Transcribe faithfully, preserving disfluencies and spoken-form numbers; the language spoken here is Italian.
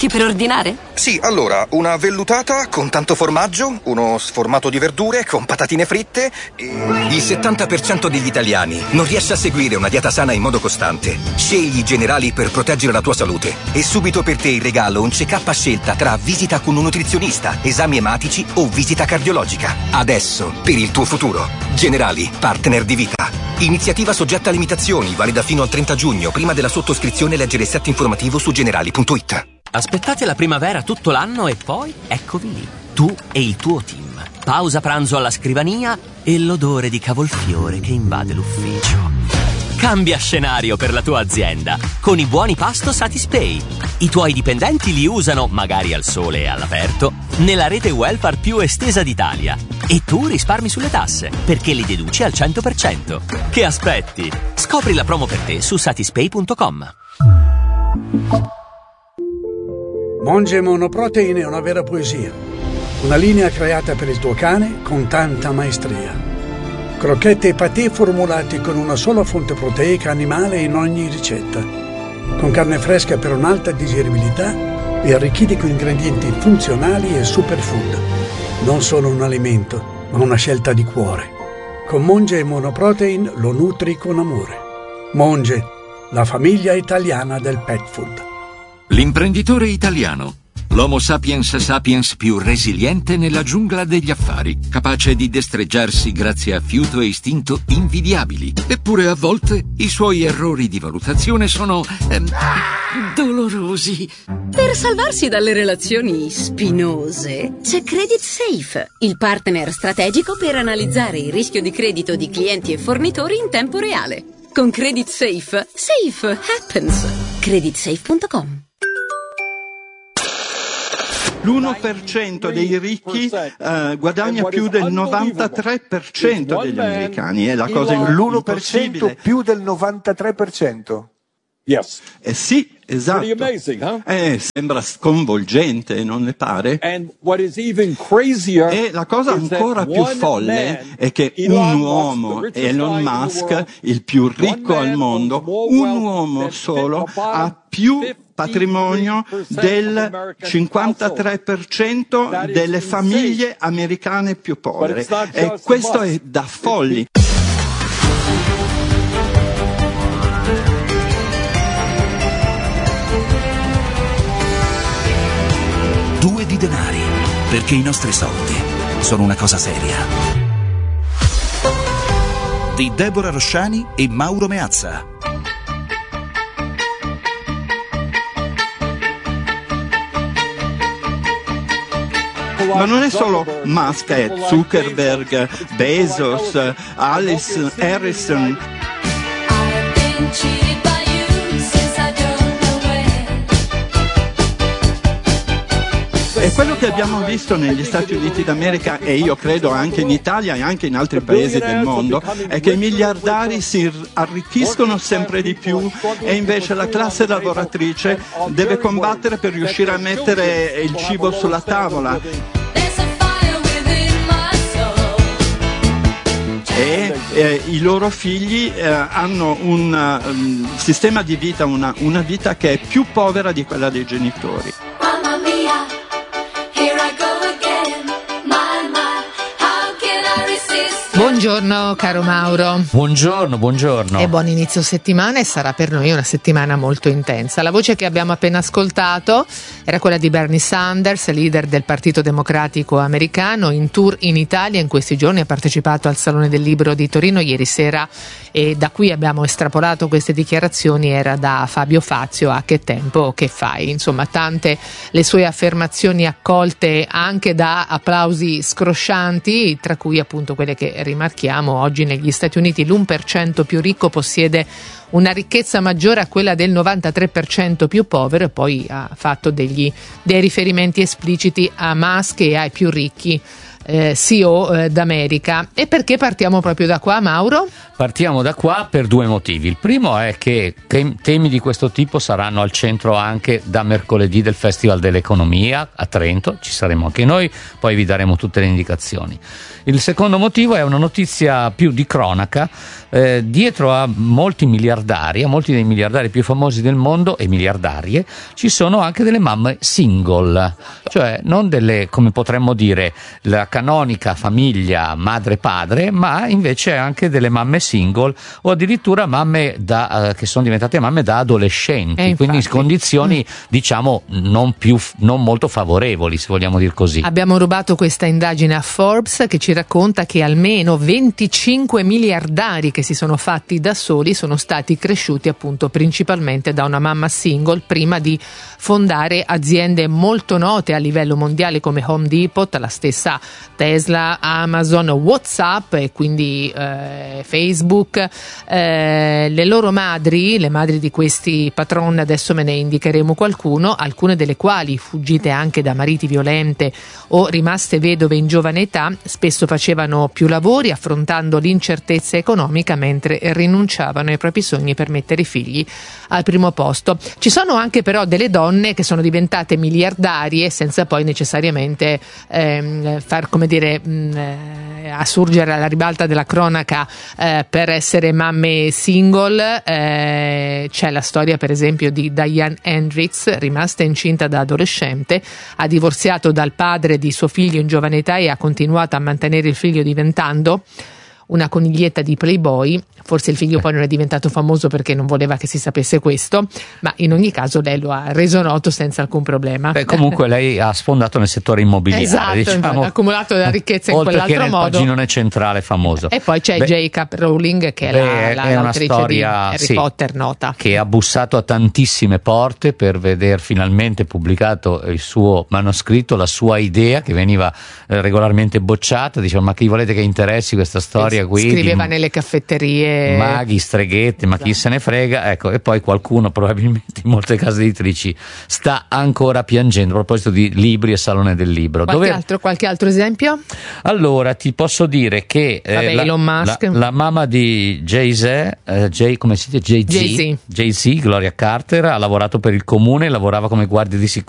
pronti per ordinare? Sì, allora, una vellutata con tanto formaggio, uno sformato di verdure con patatine fritte e... Il settanta per cento degli italiani non riesce a seguire una dieta sana in modo costante. Scegli Generali per proteggere la tua salute. E subito per te in regalo un check-up a scelta tra visita con un nutrizionista, esami ematici o visita cardiologica. Adesso, per il tuo futuro. Generali, partner di vita. Iniziativa soggetta a limitazioni, valida fino al trenta giugno. Prima della sottoscrizione leggere il set informativo su generali punto it. Aspettate la primavera tutto l'anno e poi eccovi lì, tu e il tuo team. Pausa pranzo alla scrivania e l'odore di cavolfiore che invade l'ufficio. Cambia scenario per la tua azienda con i buoni pasto Satispay. I tuoi dipendenti li usano, magari al sole e all'aperto, nella rete welfare più estesa d'Italia. E tu risparmi sulle tasse, perché li deduci al cento per cento. Che aspetti? Scopri la promo per te su satispay punto com. Monge Monoprotein è una vera poesia. Una linea creata per il tuo cane con tanta maestria. Crocchette e patè formulati con una sola fonte proteica animale in ogni ricetta. Con carne fresca per un'alta digeribilità e arricchiti con ingredienti funzionali e superfood. Non solo un alimento, ma una scelta di cuore. Con Monge Monoprotein lo nutri con amore. Monge, la famiglia italiana del pet food. L'imprenditore italiano. L'Homo sapiens sapiens più resiliente nella giungla degli affari, capace di destreggiarsi grazie a fiuto e istinto invidiabili. Eppure a volte i suoi errori di valutazione sono ehm, dolorosi. Per salvarsi dalle relazioni spinose c'è Credit Safe, il partner strategico per analizzare il rischio di credito di clienti e fornitori in tempo reale. Con Credit Safe, safe happens. credit safe punto com. L'uno per cento dei ricchi uh, guadagna più del novantatré per cento degli americani. È la cosa l'uno per cento più del novantatré per cento? Yes. Eh sì, esatto. Amazing, huh? Eh, sembra sconvolgente, non ne pare? E la cosa ancora più folle è che un uomo, Elon Musk, il più ricco al mondo, un uomo solo, ha più patrimonio del cinquantatré per cento delle famiglie americane più povere. E questo è da folli. Due di denari, perché i nostri soldi sono una cosa seria. Di Deborah Rosciani e Mauro Meazza. Ma non è solo Musk, è Zuckerberg, Bezos, Alice Harrison. E quello che abbiamo visto negli Stati Uniti d'America, e io credo anche in Italia e anche in altri paesi del mondo, è che i miliardari si arricchiscono sempre di più e invece la classe lavoratrice deve combattere per riuscire a mettere il cibo sulla tavola. E eh, i loro figli eh, hanno un um, sistema di vita, una, una vita che è più povera di quella dei genitori. Mamma mia, here I go again. My, my, how can I resist? Buongiorno caro Mauro. Buongiorno, buongiorno. E buon inizio settimana, e sarà per noi una settimana molto intensa. La voce che abbiamo appena ascoltato era quella di Bernie Sanders, leader del Partito Democratico americano, in tour in Italia in questi giorni. Ha partecipato al Salone del Libro di Torino ieri sera e da qui abbiamo estrapolato queste dichiarazioni. Era da Fabio Fazio a Che tempo che fai. Insomma, tante le sue affermazioni accolte anche da applausi scroscianti, tra cui appunto quelle che rimarchiamo oggi negli Stati Uniti. L'uno per cento più ricco possiede una ricchezza maggiore a quella del novantatré per cento più povero, e poi ha fatto degli, dei riferimenti espliciti a Musk e ai più ricchi eh, C E O eh, d'America. E perché partiamo proprio da qua, Mauro? partiamo da qua per due motivi. Il primo è che temi di questo tipo saranno al centro anche da mercoledì del Festival dell'Economia a Trento, ci saremo anche noi, poi vi daremo tutte le indicazioni. Il secondo motivo è una notizia più di cronaca. Eh, dietro a molti miliardari, a molti dei miliardari più famosi del mondo e miliardarie, ci sono anche delle mamme single, cioè non delle, come potremmo dire, la canonica famiglia madre-padre, ma invece anche delle mamme single o addirittura mamme da, eh, che sono diventate mamme da adolescenti, eh, quindi in condizioni diciamo non più non molto favorevoli, se vogliamo dire così. Abbiamo rubato questa indagine a Forbes, che ci racconta che almeno venticinque miliardari che si sono fatti da soli sono stati cresciuti appunto principalmente da una mamma single prima di fondare aziende molto note a livello mondiale come Home Depot, la stessa Tesla, Amazon, WhatsApp e quindi eh, Facebook. Eh, le loro madri, le madri di questi patron, adesso me ne indicheremo qualcuno, alcune delle quali fuggite anche da mariti violente o rimaste vedove in giovane età, spesso facevano più lavori affrontando l'incertezza economica mentre rinunciavano ai propri sogni per mettere i figli al primo posto. Ci sono anche però delle donne che sono diventate miliardarie senza poi necessariamente ehm, far, come dire, mh, eh, assurgere alla ribalta della cronaca eh, per essere mamme single. Eh, c'è la storia per esempio di Diane Hendricks, rimasta incinta da adolescente, ha divorziato dal padre di suo figlio in giovane età e ha continuato a mantenere il figlio diventando una coniglietta di Playboy. Forse il figlio poi non è diventato famoso perché non voleva che si sapesse questo, ma in ogni caso lei lo ha reso noto senza alcun problema. Beh, comunque lei ha sfondato nel settore immobiliare, esatto, diciamo, ha accumulato la ricchezza in quell'altro che nel modo. pagino centrale famoso. E poi c'è Beh, J K. Rowling, che è, beh, la, la, è una l'autrice storia, di Harry sì, Potter nota, che ha bussato a tantissime porte per veder finalmente pubblicato il suo manoscritto, la sua idea, che veniva eh, regolarmente bocciata. Diceva: ma chi volete che interessi questa storia qui? Scriveva di nelle caffetterie, maghi, streghette, ma chi se ne frega, ecco. E poi qualcuno, probabilmente in molte case editrici, sta ancora piangendo a proposito di libri e Salone del Libro. Qualche, Dove... altro, qualche altro esempio? Allora ti posso dire che eh, Vabbè, la, Elon Musk. la, la mamma di Jay-Z, eh, Jay, come si dice? Jay-Z, Jay-Z. Jay-Z, Gloria Carter, ha lavorato per il comune, lavorava come guardia di sicurezza